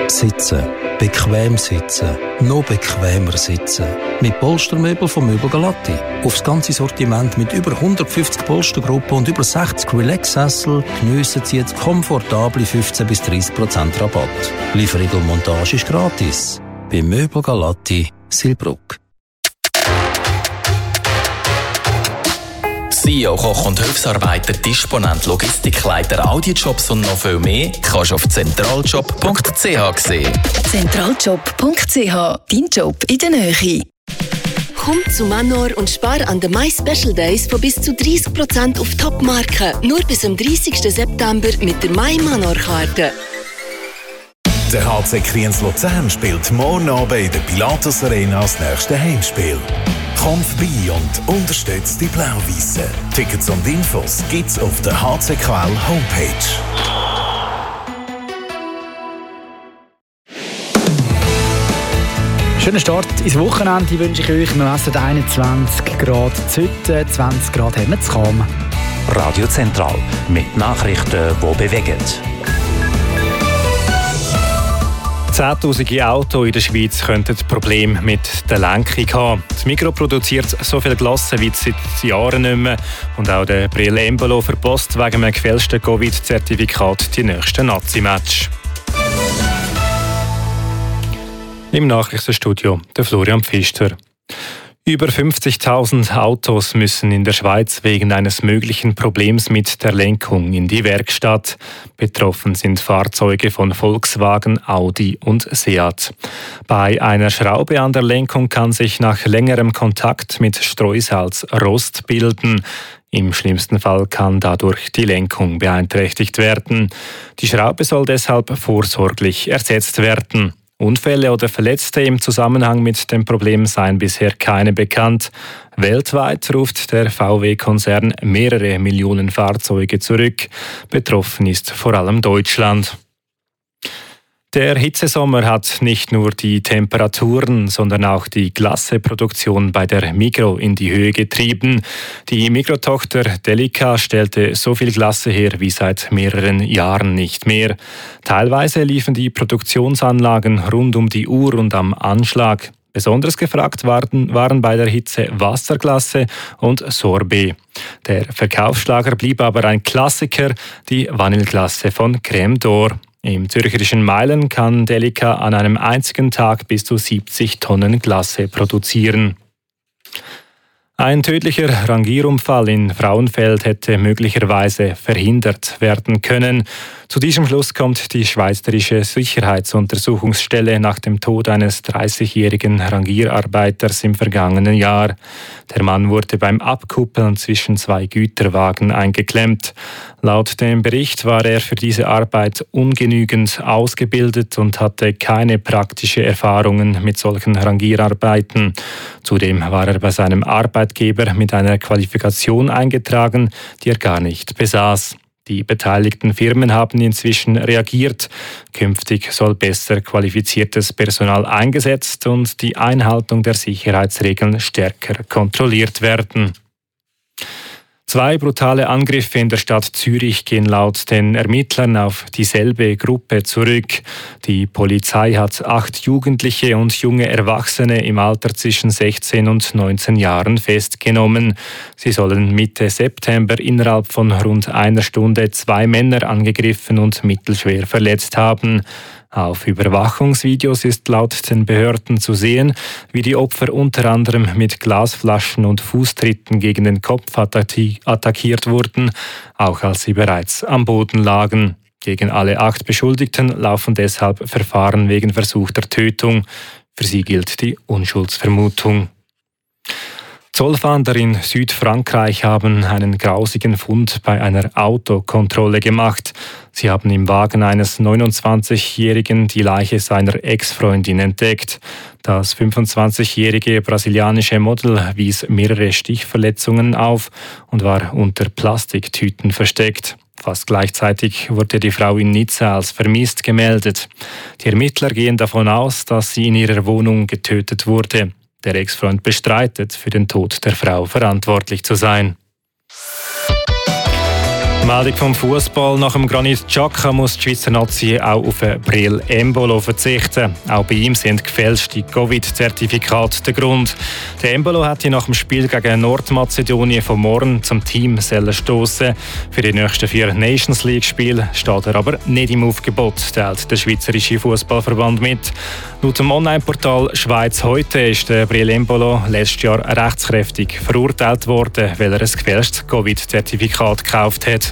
Sitzen. Bequem sitzen. Noch bequemer sitzen. Mit Polstermöbel von Möbel Galatti. Aufs ganze Sortiment mit über 150 Polstergruppen und über 60 Relax-Sessel geniessen Sie jetzt komfortable 15-30% Rabatt. Lieferung und Montage ist gratis. Bei Möbel Galatti, Silbruck. CEO, Koch und Hilfsarbeiter, Disponent, Logistikleiter, Audiojobs und noch viel mehr kannst du auf zentraljob.ch sehen. Zentraljob.ch, dein Job in der Nähe. Komm zu Manor und spar an den My Special Days von bis zu 30% auf Top-Marken. Nur bis am 30. September mit der My Manor-Karte. Der HC Kriens Luzern spielt morgen Abend in der Pilatus Arena das nächste Heimspiel. Komm vorbei und unterstützt die Blau-Weissen. Tickets und Infos gibt's auf der HCQL Homepage. Schönen Start ins Wochenende wünsche ich euch. Wir messen 21 Grad Zütte, 20 Grad haben wir zu Cham. Radio Zentral mit Nachrichten, die bewegen. Zehntausende Autos in der Schweiz könnten Probleme mit der Lenkung haben. Das Migros produziert so viel Glasse wie seit Jahren nicht mehr. Und auch der Brille Embolo verpasst wegen einem gefälschten Covid-Zertifikat die nächsten Nazi-Match. Im Nachrichtenstudio der Florian Pfister. Über 50.000 Autos müssen in der Schweiz wegen eines möglichen Problems mit der Lenkung in die Werkstatt. Betroffen sind Fahrzeuge von Volkswagen, Audi und Seat. Bei einer Schraube an der Lenkung kann sich nach längerem Kontakt mit Streusalz Rost bilden. Im schlimmsten Fall kann dadurch die Lenkung beeinträchtigt werden. Die Schraube soll deshalb vorsorglich ersetzt werden. Unfälle oder Verletzte im Zusammenhang mit dem Problem seien bisher keine bekannt. Weltweit ruft der VW-Konzern mehrere Millionen Fahrzeuge zurück. Betroffen ist vor allem Deutschland. Der Hitzesommer hat nicht nur die Temperaturen, sondern auch die Glasseproduktion bei der Migros in die Höhe getrieben. Die Migros-Tochter Delica stellte so viel Glasse her wie seit mehreren Jahren nicht mehr. Teilweise liefen die Produktionsanlagen rund um die Uhr und am Anschlag. Besonders gefragt waren bei der Hitze Wasserglasse und Sorbet. Der Verkaufsschlager blieb aber ein Klassiker, die Vanilleglasse von Crème d'Or. Im zürcherischen Meilen kann Delica an einem einzigen Tag bis zu 70 Tonnen Glasse produzieren. Ein tödlicher Rangierunfall in Frauenfeld hätte möglicherweise verhindert werden können. Zu diesem Schluss kommt die Schweizerische Sicherheitsuntersuchungsstelle nach dem Tod eines 30-jährigen Rangierarbeiters im vergangenen Jahr. Der Mann wurde beim Abkuppeln zwischen zwei Güterwagen eingeklemmt. Laut dem Bericht war er für diese Arbeit ungenügend ausgebildet und hatte keine praktischen Erfahrungen mit solchen Rangierarbeiten. Zudem war er bei seinem Arbeitgeber mit einer Qualifikation eingetragen, die er gar nicht besaß. Die beteiligten Firmen haben inzwischen reagiert. Künftig soll besser qualifiziertes Personal eingesetzt und die Einhaltung der Sicherheitsregeln stärker kontrolliert werden. 2 brutale Angriffe in der Stadt Zürich gehen laut den Ermittlern auf dieselbe Gruppe zurück. Die Polizei hat 8 Jugendliche und junge Erwachsene im Alter zwischen 16 und 19 Jahren festgenommen. Sie sollen Mitte September innerhalb von rund einer Stunde 2 Männer angegriffen und mittelschwer verletzt haben. Auf Überwachungsvideos ist laut den Behörden zu sehen, wie die Opfer unter anderem mit Glasflaschen und Fußtritten gegen den Kopf attackiert wurden, auch als sie bereits am Boden lagen. Gegen alle 8 Beschuldigten laufen deshalb Verfahren wegen versuchter Tötung. Für sie gilt die Unschuldsvermutung. Zollfahnder in Südfrankreich haben einen grausigen Fund bei einer Autokontrolle gemacht. Sie haben im Wagen eines 29-Jährigen die Leiche seiner Ex-Freundin entdeckt. Das 25-jährige brasilianische Model wies mehrere Stichverletzungen auf und war unter Plastiktüten versteckt. Fast gleichzeitig wurde die Frau in Nizza als vermisst gemeldet. Die Ermittler gehen davon aus, dass sie in ihrer Wohnung getötet wurde. Der Ex-Freund bestreitet, für den Tod der Frau verantwortlich zu sein. Meldung vom Fußball: Nach dem Granit Xhaka muss die Schweizer Nazi auch auf Breel Embolo verzichten. Auch bei ihm sind gefälschte Covid-Zertifikate der Grund. Der Embolo hätte nach dem Spiel gegen Nordmazedonien von morgen zum Team stoßen. Für die nächsten 4 Nations League-Spiele steht er aber nicht im Aufgebot, teilt der Schweizerische Fußballverband mit. Laut dem Online-Portal Schweiz heute ist der Breel Embolo letztes Jahr rechtskräftig verurteilt worden, weil er ein gefälschtes Covid-Zertifikat gekauft hat.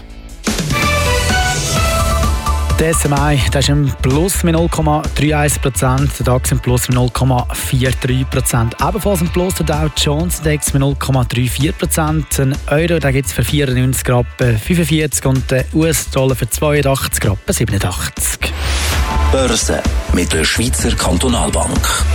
Der SMI ist im Plus mit 0,31%, der DAX im Plus mit 0,43%. Ebenfalls im Plus der Dow Jones Index mit 0,34%. Ein Euro gibt es für 94,45 und den US-Dollar für 82,87. Börse mit der Schweizer Kantonalbank.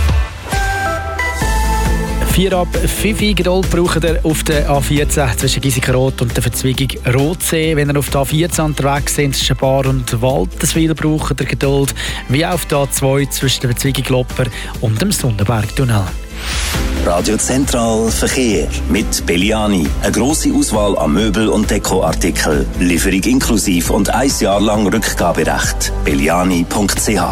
4 ab 5 Geduld braucht ihr auf der A14 zwischen Giesikenrot und der Verzweigung Rotsee. Wenn ihr auf der A14 unterwegs sind, zwischen Bar und Walterswil, braucht ihr Geduld. Wie auf der A2 zwischen der Verzweigung Lopper und dem Sundenbergtunnel. Radio Zentral Verkehr mit Belliani. Eine grosse Auswahl an Möbel- und Dekoartikeln. Lieferung inklusiv und 1 Jahr lang Rückgaberecht. belliani.ch.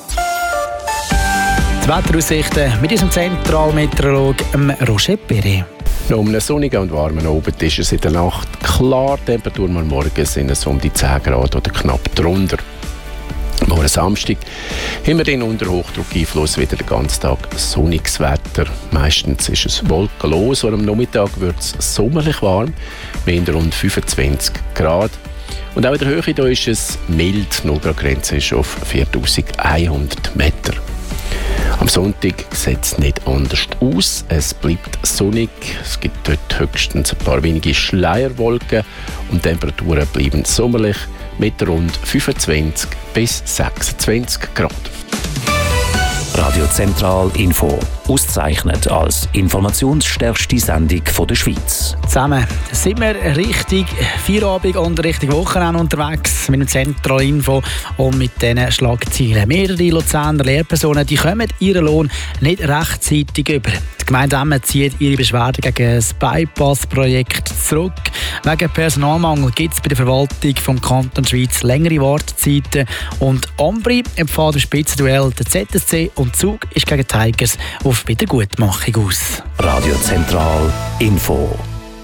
Die Wetteraussichten mit unserem Zentralmeteorolog Roger Perret. Nach einem sonnigen und warmen Abend ist es in der Nacht klar. Die Temperaturen am Morgen sind es um die 10 Grad oder knapp drunter. Morgen Samstag haben wir den unter Hochdruckeinfluss wieder den ganzen Tag sonniges Wetter. Meistens ist es wolkenlos und am Nachmittag wird es sommerlich warm, mit rund 25 Grad. Und auch in der Höhe da ist es mild, die Nullgrad-Grenze ist auf 4100 Meter. Am Sonntag sieht es nicht anders aus. Es bleibt sonnig. Es gibt dort höchstens ein paar wenige Schleierwolken und die Temperaturen bleiben sommerlich mit rund 25 bis 26 Grad. Radio Zentral Info. Ausgezeichnet als informationsstärkste Sendung der Schweiz. Zusammen sind wir richtig Feierabend und richtig Wochenende unterwegs mit dem Zentral Info und mit diesen Schlagzeilen. Mehrere Luzerner Lehrpersonen die kommen ihren Lohn nicht rechtzeitig über. Die Gemeinde Emmen zieht ihre Beschwerde gegen das Bypass-Projekt zurück. Wegen Personalmangel gibt es bei der Verwaltung vom Kanton Schweiz längere Wartezeiten. Und Ambri empfiehlt im Spitzenduell der ZSC und Zug ist gegen Tigers auf Wiedergutmachung aus. Radio Zentral Info.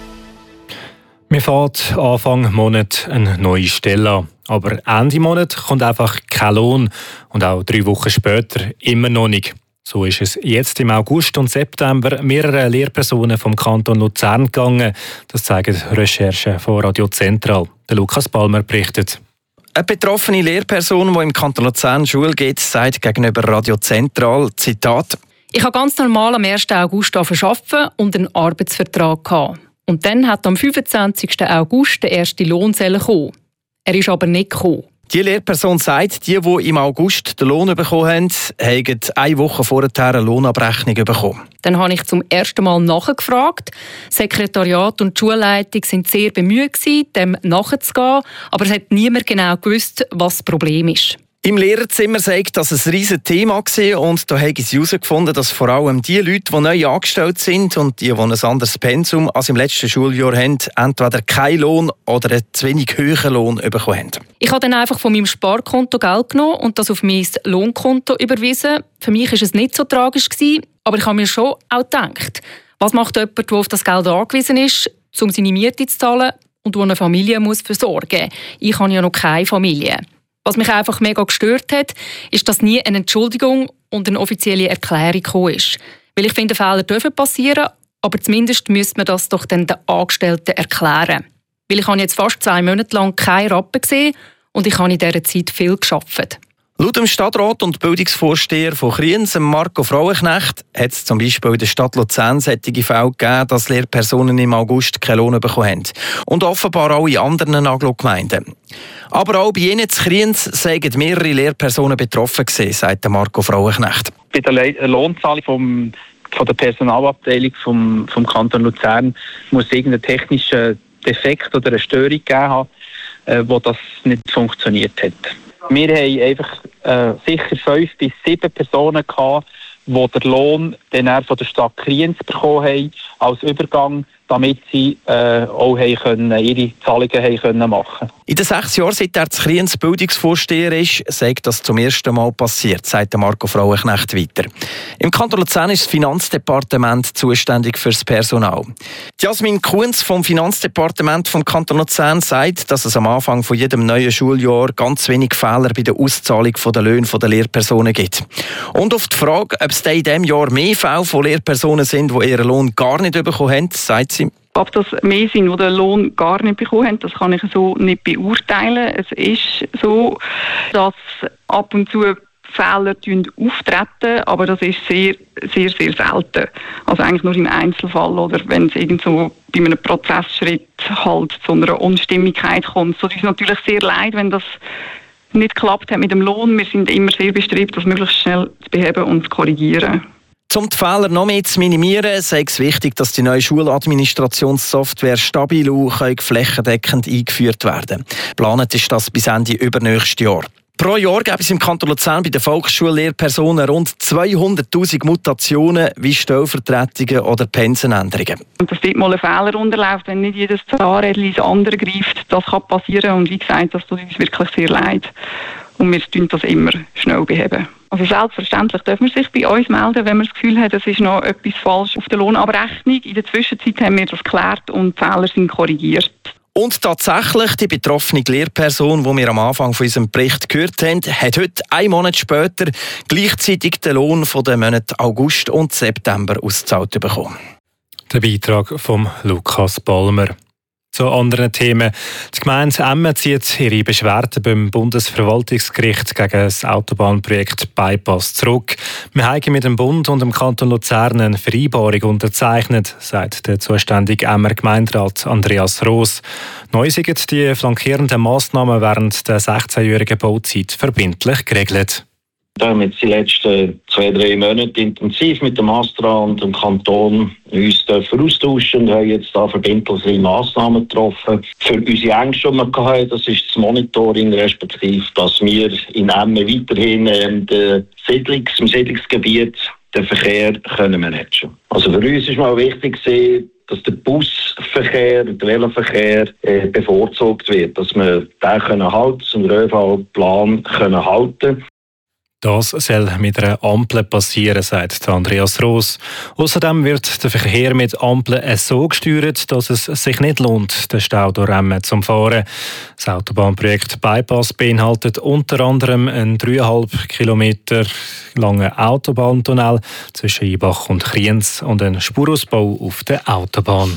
Mir fährt Anfang Monat eine neue Stelle an. Aber Ende Monat kommt einfach kein Lohn. Und auch 3 Wochen später immer noch nicht. So ist es jetzt im August und September mehrere Lehrpersonen vom Kanton Luzern gegangen. Das zeigen Recherchen von Radio Zentral. Der Lukas Palmer berichtet. Eine betroffene Lehrperson, die im Kanton Luzern Schule geht, sagt gegenüber Radio Zentral, Zitat: Ich habe ganz normal am 1. August arbeiten und einen Arbeitsvertrag gehabt. Und dann hat am 25. August der erste Lohn kommen. Er ist aber nicht gekommen. Die Lehrperson sagt, die im August den Lohn bekommen haben, haben 1 Woche vorher eine Lohnabrechnung bekommen. Dann habe ich zum ersten Mal nachgefragt. Das Sekretariat und die Schulleitung waren sehr bemüht, dem nachzugehen, aber es hat niemand genau gewusst, was das Problem ist. Im Lehrerzimmer sagt das ein riesiges Thema war und da haben sie herausgefunden, dass vor allem die Leute, die neu angestellt sind und die ein anderes Pensum als im letzten Schuljahr haben, entweder keinen Lohn oder einen zu wenig hohen Lohn bekommen haben. Ich habe dann einfach von meinem Sparkonto Geld genommen und das auf mein Lohnkonto überwiesen. Für mich war es nicht so tragisch, aber ich habe mir schon auch gedacht, was macht jemand, der auf das Geld angewiesen ist, um seine Miete zu zahlen und der eine Familie muss versorgen muss? Ich habe ja noch keine Familie. Was mich einfach mega gestört hat, ist, dass nie eine Entschuldigung und eine offizielle Erklärung gekommen ist. Weil ich finde, Fehler dürfen passieren, aber zumindest müsste man das doch dann den Angestellten erklären. Weil ich habe jetzt fast 2 Monate lang keine Rappen gesehen und ich habe in dieser Zeit viel gearbeitet. Laut dem Stadtrat und Bildungsvorsteher von Kriens, Marco Frauenknecht, hat es zum Beispiel in der Stadt Luzern solche Fälle gegeben, dass Lehrpersonen im August keinen Lohn bekommen haben. Und offenbar auch in anderen Agglogemeinden. Aber auch bei Ihnen zu Kriens seien mehrere Lehrpersonen betroffen gewesen, sagt Marco Frauenknecht. Bei der Lohnzahlung von der Personalabteilung vom Kanton Luzern muss irgendein technischer Defekt oder eine Störung gegeben haben, wo das nicht funktioniert hat. Wir haben einfach sicher 5 bis 7 Personen gehabt, die den Lohn dann von der Stadt Kriens bekommen haben, als Übergang, damit sie auch ihre Zahlungen machen können. In den 6 Jahren, seit er zu Kriens Bildungsvorsteher ist, sagt das zum ersten Mal passiert, sagt Marco Frauenknecht weiter. Im Kanton Luzern ist das Finanzdepartement zuständig für das Personal. Jasmin Kunz vom Finanzdepartement vom Kanton Luzern sagt, dass es am Anfang von jedem neuen Schuljahr ganz wenig Fehler bei der Auszahlung der Löhne der Lehrpersonen gibt. Und auf die Frage, ob es in diesem Jahr mehr Fälle von Lehrpersonen sind, die ihren Lohn gar nicht bekommen haben, sagt sie: Ob das mehr sind, die den Lohn gar nicht bekommen haben, das kann ich so nicht beurteilen. Es ist so, dass ab und zu Fehler auftreten, aber das ist sehr, sehr, sehr selten. Also eigentlich nur im Einzelfall oder wenn es irgendwo bei einem Prozessschritt halt zu einer Unstimmigkeit kommt. So ist es natürlich sehr leid, wenn das nicht geklappt hat mit dem Lohn. Wir sind immer sehr bestrebt, das möglichst schnell zu beheben und zu korrigieren. Um die Fehler noch mehr zu minimieren, sei es wichtig, dass die neue Schuladministrationssoftware stabil und flächendeckend eingeführt werden. Geplant ist das bis Ende übernächstes Jahr. Pro Jahr gäbe es im Kanton Luzern bei den Volksschullehrpersonen rund 200'000 Mutationen wie Stellvertretungen oder Pensenänderungen. Und dass dort mal ein Fehler unterläuft, wenn nicht jedes Zahnrädchen ins andere greift, das kann passieren. Und wie gesagt, das tut uns wirklich sehr leid. Und wir tun das immer schnell beheben. Also selbstverständlich darf man sich bei uns melden, wenn man das Gefühl hat, es ist noch etwas falsch auf der Lohnabrechnung. In der Zwischenzeit haben wir das geklärt und die Fehler sind korrigiert. Und tatsächlich, die betroffene Lehrperson, die wir am Anfang von unserem Bericht gehört haben, hat heute, 1 Monat später, gleichzeitig den Lohn von den Monaten August und September ausgezahlt bekommen. Der Beitrag von Lukas Balmer. Zu anderen Themen. Die Gemeinde Emmen zieht ihre Beschwerden beim Bundesverwaltungsgericht gegen das Autobahnprojekt Bypass zurück. Wir haben mit dem Bund und dem Kanton Luzern eine Vereinbarung unterzeichnet, sagt der zuständige Emmer Gemeinderat Andreas Roos. Neu sind die flankierenden Massnahmen während der 16-jährigen Bauzeit verbindlich geregelt. Wir haben jetzt die letzten 2-3 Monate intensiv mit dem Astra und dem Kanton uns austauschen und haben jetzt da verbindliche Massnahmen getroffen. Für unsere Ängste, die wir hatten, das ist das Monitoring, respektive, dass wir in Emmen weiterhin im Siedlungsgebiet den Verkehr können managen. Also für uns ist mal wichtig, dass der Busverkehr und der Veloverkehr bevorzugt wird, dass wir den halten, den ÖV-Plan halten können. Das soll mit einer Ampel passieren, sagt Andreas Roos. Außerdem wird der Verkehr mit Ampeln so gesteuert, dass es sich nicht lohnt, den Stau durch Emmen zu fahren. Das Autobahnprojekt Bypass beinhaltet unter anderem einen 3,5 Kilometer langen Autobahntunnel zwischen Ibach und Kriens und einen Spurausbau auf der Autobahn.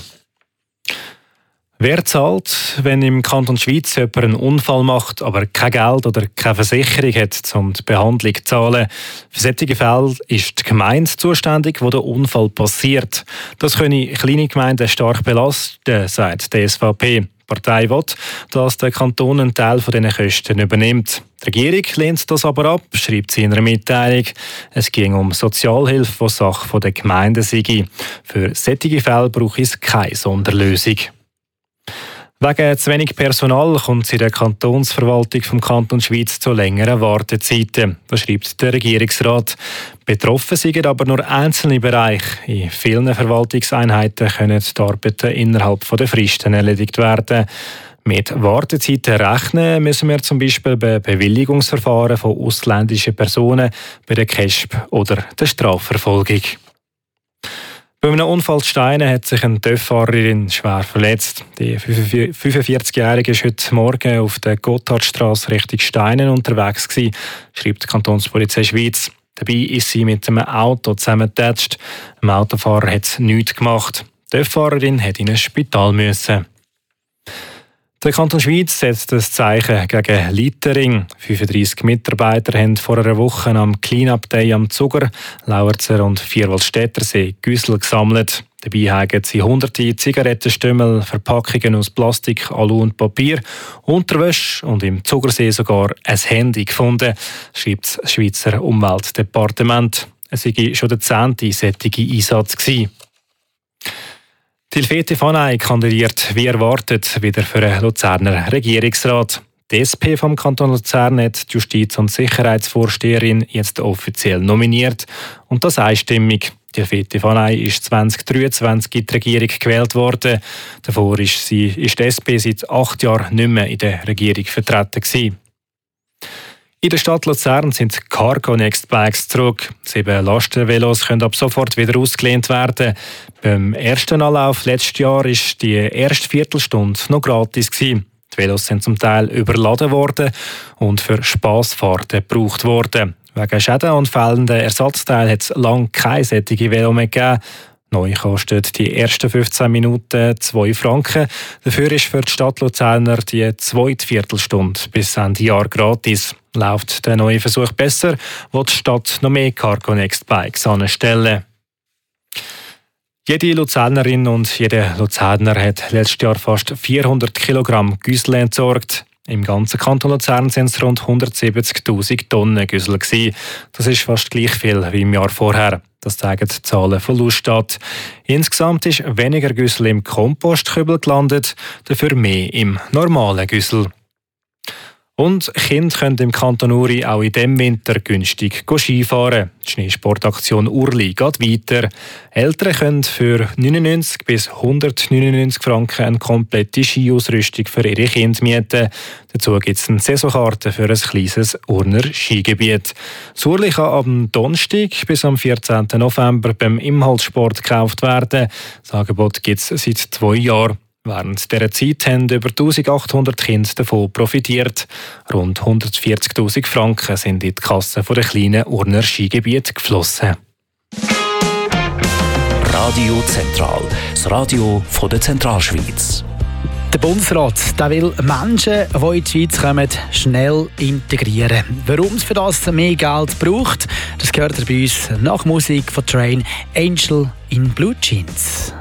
Wer zahlt, wenn im Kanton Schweiz jemand einen Unfall macht, aber kein Geld oder keine Versicherung hat, um die Behandlung zu zahlen? Für solche Fälle ist die Gemeinde zuständig, wo der Unfall passiert. Das können kleine Gemeinden stark belasten, sagt die SVP. Die Partei will, dass der Kanton einen Teil dieser Kosten übernimmt. Die Regierung lehnt das aber ab, schreibt sie in einer Mitteilung. Es ging um Sozialhilfe, die Sache der Gemeinden sei. Für solche Fälle braucht es keine Sonderlösung. Wegen zu wenig Personal kommt es in der Kantonsverwaltung vom Kanton Schweiz zu längeren Wartezeiten. Das schreibt der Regierungsrat. Betroffen sind aber nur einzelne Bereiche. In vielen Verwaltungseinheiten können die Arbeiten innerhalb der Fristen erledigt werden. Mit Wartezeiten rechnen müssen wir zum Beispiel bei Bewilligungsverfahren von ausländischen Personen, bei der KESB oder der Strafverfolgung. Bei einem Unfall in Steinen hat sich eine TÜV-Fahrerin schwer verletzt. Die 45-Jährige war heute Morgen auf der Gotthardstrasse Richtung Steinen unterwegs gewesen, schreibt die Kantonspolizei Schweiz. Dabei ist sie mit einem Auto zusammengetatscht. Dem Autofahrer hat es nichts gemacht. Die TÜV-Fahrerin musste in ein Spital müssen. Der Kanton Schweiz setzt das Zeichen gegen Littering. 35 Mitarbeiter haben vor einer Woche am Clean-Up Day am Zuger, Lauerzer und Vierwaldstättersee Güssel gesammelt. Dabei haben sie hunderte Zigarettenstümmel, Verpackungen aus Plastik, Alu und Papier, Unterwäsche und im Zugersee sogar ein Handy gefunden, schreibt das Schweizer Umweltdepartement. Es sei schon der 10. solche Einsatz gewesen. Tilfete Fanay kandidiert wie erwartet wieder für einen Luzerner Regierungsrat. Die SP vom Kanton Luzern hat die Justiz- und Sicherheitsvorsteherin jetzt offiziell nominiert und das einstimmig. Die Fete Fanay ist 2023 in die Regierung gewählt worden. Davor ist die SP seit 8 Jahren nicht mehr in der Regierung vertreten gewesen. In der Stadt Luzern sind Cargo-Next-Bikes zurück. 7 Lastenvelos können ab sofort wieder ausgelehnt werden. Beim ersten Anlauf letztes Jahr war die erste Viertelstunde noch gratis gewesen. Die Velos sind zum Teil überladen worden und für Spassfahrten gebraucht worden. Wegen Schäden und fehlenden Ersatzteilen hat es lange keine solche Velo mehr gegeben. Neu kostet die ersten 15 Minuten 2 Franken. Dafür ist für die Stadt Luzerner die zweite Viertelstunde bis Ende Jahr gratis. Läuft der neue Versuch besser, will die Stadt noch mehr Cargo-Next-Bikes anstellen. Jede Luzernerin und jeder Luzerner hat letztes Jahr fast 400 Kilogramm Güssel entsorgt. Im ganzen Kanton Luzern sind es rund 170'000 Tonnen Güssel gewesen. Das ist fast gleich viel wie im Jahr vorher. Das zeigen die Zahlen von Lustat. Insgesamt ist weniger Güssel im Kompostkübel gelandet, dafür mehr im normalen Güssel. Und Kinder können im Kanton Uri auch in diesem Winter günstig Skifahren. Die Schneesportaktion Urli geht weiter. Eltern können für 99 bis 199 Franken eine komplette Skiausrüstung für ihre Kinder mieten. Dazu gibt es eine Saisonkarte für ein kleines Urner Skigebiet. Das Urli kann am Donnerstag bis am 14. November beim Imhalssport gekauft werden. Das Angebot gibt es seit 2 Jahren. Während dieser Zeit haben über 1800 Kinder davon profitiert. Rund 140'000 Franken sind in die Kasse der kleinen Urner Skigebiete geflossen. Radio Zentral, das Radio von der Zentralschweiz. Der Bundesrat der will Menschen, die in die Schweiz kommen, schnell integrieren. Warum es für das mehr Geld braucht, das gehört bei uns nach Musik von Train Angel in Blue Jeans.